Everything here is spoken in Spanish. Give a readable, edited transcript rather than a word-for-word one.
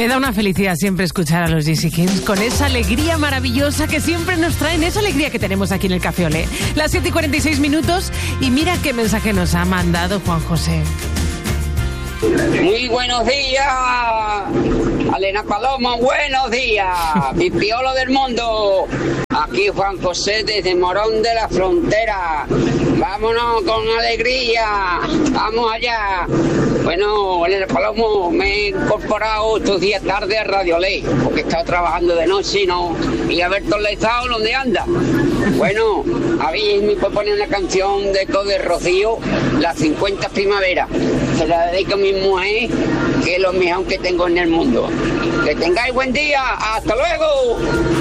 Me da una felicidad siempre escuchar a los Gypsy Kings con esa alegría maravillosa que siempre nos traen, esa alegría que tenemos aquí en el Café Olé. Las 7:46 y mira qué mensaje nos ha mandado Juan José. Muy buenos días, Elena Paloma, buenos días, pipiolo del mundo. Aquí Juan José desde Morón de la Frontera. Vámonos con alegría, vamos allá. Bueno, Elena Paloma, me he incorporado estos días tarde a Radio Ley, porque he estado trabajando de noche y a ver Torlezado dónde anda. Bueno, a mí me puede poner una canción de Eco de Rocío, Las 50 Primaveras. Se la dedico a mi mujer, que es lo mejor que tengo en el mundo. Que tengáis buen día, hasta luego.